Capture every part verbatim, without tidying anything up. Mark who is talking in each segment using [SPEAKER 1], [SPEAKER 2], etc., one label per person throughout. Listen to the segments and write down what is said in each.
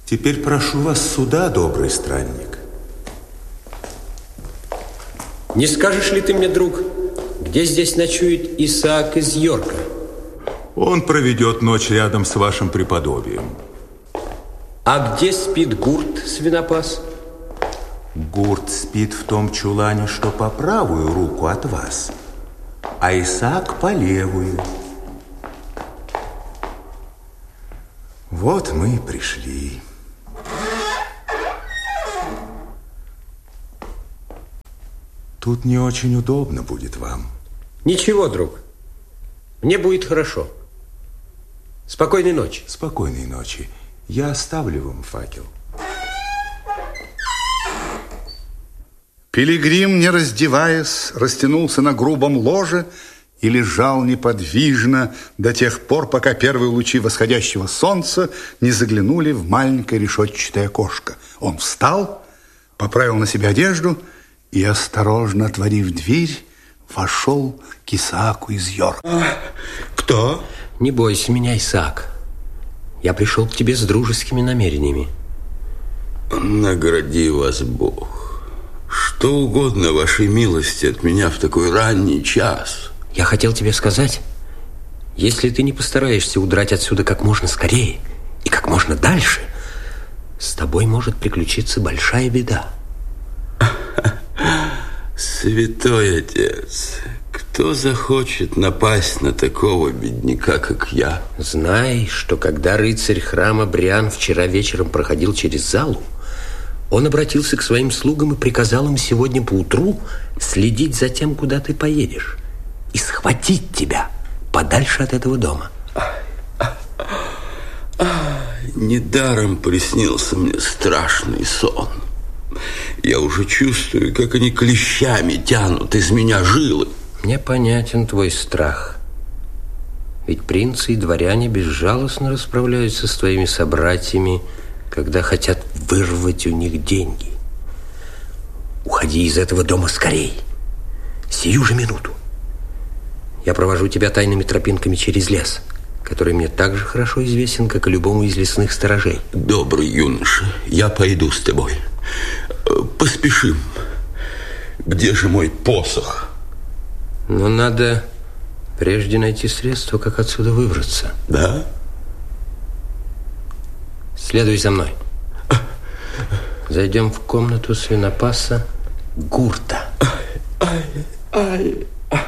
[SPEAKER 1] Теперь прошу вас сюда, добрый странник.
[SPEAKER 2] Не скажешь ли ты мне, друг, где здесь ночует Исаак из Йорка?
[SPEAKER 1] Он проведет ночь рядом с вашим преподобием.
[SPEAKER 2] А где спит Гурт, свинопас?
[SPEAKER 1] Гурт спит в том чулане, что по правую руку от вас, а Исаак по левую. Вот мы и пришли. Тут не очень удобно будет вам.
[SPEAKER 2] Ничего, друг. Мне будет хорошо. Спокойной ночи.
[SPEAKER 1] Спокойной ночи. Я оставлю вам факел.
[SPEAKER 3] Пилигрим, не раздеваясь, растянулся на грубом ложе и лежал неподвижно до тех пор, пока первые лучи восходящего солнца не заглянули в маленькое решетчатое окошко. Он встал, поправил на себя одежду и, осторожно отворив дверь, вошел к Исааку из Йорка.
[SPEAKER 4] А, кто?
[SPEAKER 2] Не бойся меня, Исаак. Я пришел к тебе с дружескими намерениями.
[SPEAKER 4] Награди вас Бог. Что угодно вашей милости от меня в такой ранний час.
[SPEAKER 2] Я хотел тебе сказать, если ты не постараешься удрать отсюда как можно скорее и как можно дальше, с тобой может приключиться большая беда.
[SPEAKER 4] Святой отец, кто захочет напасть на такого бедняка, как я?
[SPEAKER 2] Знай, что когда рыцарь храма Бриан вчера вечером проходил через залу, он обратился к своим слугам и приказал им сегодня поутру следить за тем, куда ты поедешь, и схватить тебя подальше от этого дома.
[SPEAKER 4] Недаром приснился мне страшный сон. Я уже чувствую, как они клещами тянут из меня жилы.
[SPEAKER 2] Мне понятен твой страх. Ведь принцы и дворяне безжалостно расправляются с твоими собратьями, когда хотят вырвать у них деньги. Уходи из этого дома скорей, сию же минуту. Я провожу тебя тайными тропинками через лес, который мне так же хорошо известен, как и любому из лесных сторожей.
[SPEAKER 4] Добрый юноша, я пойду с тобой. Поспешим. Где же мой посох?
[SPEAKER 2] Но надо прежде найти средства, как отсюда выбраться.
[SPEAKER 4] Да?
[SPEAKER 2] Следуй за мной. Зайдем в комнату свинопаса Гурта.
[SPEAKER 4] Ай, ай, ай.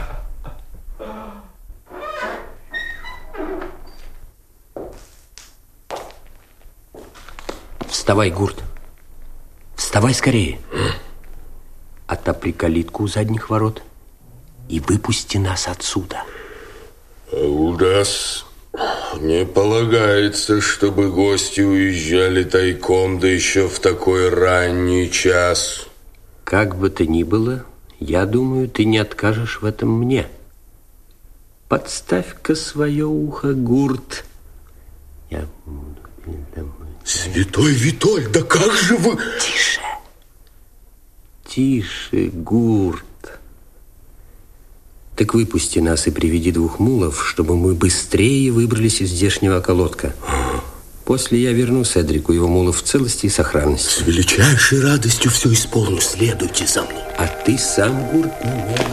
[SPEAKER 2] Вставай, Гурт. Вставай скорее. Отопри калитку у задних ворот и выпусти нас отсюда.
[SPEAKER 5] У нас не полагается, чтобы гости уезжали тайком, да еще в такой ранний час.
[SPEAKER 2] Как бы то ни было, я думаю, ты не откажешь в этом мне. Подставь-ка свое ухо, Гурт. Я...
[SPEAKER 5] Святой Витольд, да как же вы...
[SPEAKER 2] Тише. Тише, Гурт. Так выпусти нас и приведи двух мулов, чтобы мы быстрее выбрались из здешнего околотка. После я верну Седрику его мулов в целости и сохранности.
[SPEAKER 5] С величайшей радостью все исполню. Следуйте за мной.
[SPEAKER 2] А ты сам, Гурт, не